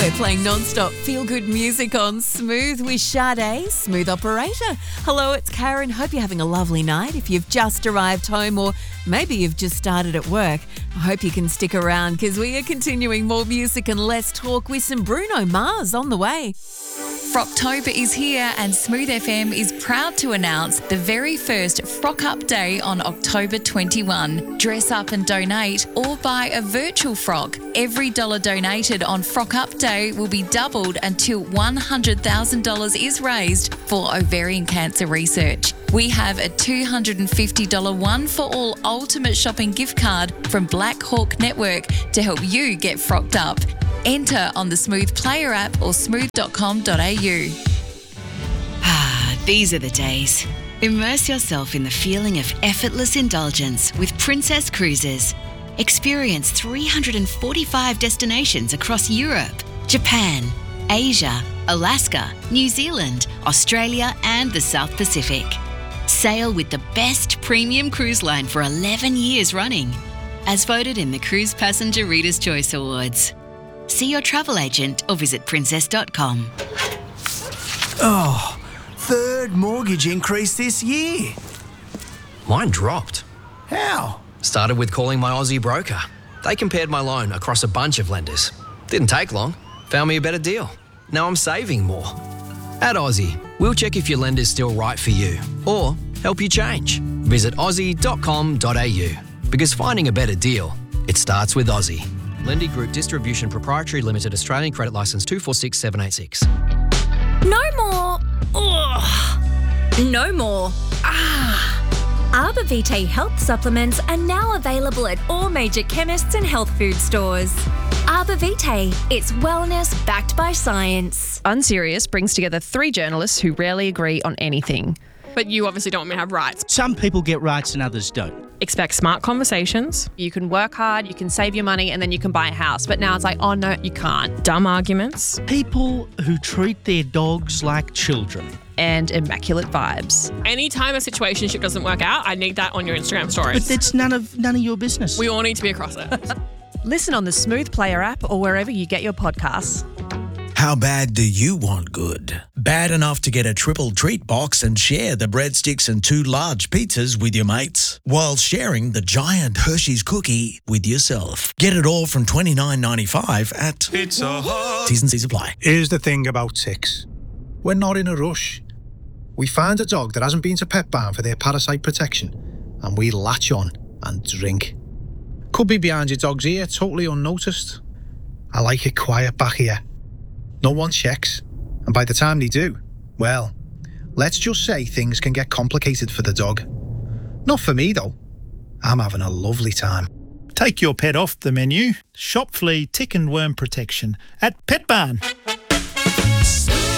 We're playing non-stop feel-good music on Smooth with Sade, Smooth Operator. Hello, it's Karen. Hope you're having a lovely night. If you've just arrived home or maybe you've just started at work, I hope you can stick around because we are continuing more music and less talk with some Bruno Mars on the way. Frocktober is here and Smooth FM is proud to announce the very first Frock Up Day on October 21. Dress up and donate or buy a virtual frock. Every dollar donated on Frock Up Day will be doubled until $100,000 is raised for ovarian cancer research. We have a $250 one for all ultimate shopping gift card from Black Hawk Network to help you get frocked up. Enter on the Smooth Player app or smooth.com.au. These are the days. Immerse yourself in the feeling of effortless indulgence with Princess Cruises. Experience 345 destinations across Europe, Japan, Asia, Alaska, New Zealand, Australia and the South Pacific. Sail with the best premium cruise line for 11 years running, as voted in the Cruise Passenger Reader's Choice Awards. See your travel agent or visit princess.com. Oh, third mortgage increase this year. Mine dropped. How? Started with calling my Aussie broker. They compared my loan across a bunch of lenders. Didn't take long. Found me a better deal. Now I'm saving more. At Aussie, we'll check if your lender's still right for you or help you change. Visit aussie.com.au because finding a better deal, it starts with Aussie. Lendy Group Distribution Proprietary Limited, Australian Credit Licence 246786. No more. Ugh. No more. Arbor Vitae health supplements are now available at all major chemists and health food stores. Arbor Vitae, it's wellness backed by science. Unserious brings together three journalists who rarely agree on anything. But you obviously don't want me to have rights. Some people get rights and others don't. Expect smart conversations. You can work hard, you can save your money, and then you can buy a house. But now it's like, oh no, you can't. Dumb arguments. People who treat their dogs like children. And immaculate vibes. Anytime a situationship doesn't work out, I need that on your Instagram stories. But it's none of your business. We all need to be across it. Listen on the Smooth Player app or wherever you get your podcasts. How bad do you want good? Bad enough to get a triple treat box and share the breadsticks and 2 large pizzas with your mates, while sharing the giant Hershey's cookie with yourself. Get it all from $29.95 at Pizza Hut. T's and C's apply. Here's the thing about ticks. We're not in a rush. We find a dog that hasn't been to Pet Barn for their parasite protection, and we latch on and drink. Could be behind your dog's ear, totally unnoticed. I like it quiet back here. No one checks, and by the time they do, well, let's just say things can get complicated for the dog. Not for me, though. I'm having a lovely time. Take your pet off the menu. Shop flea, tick and worm protection at Pet Barn.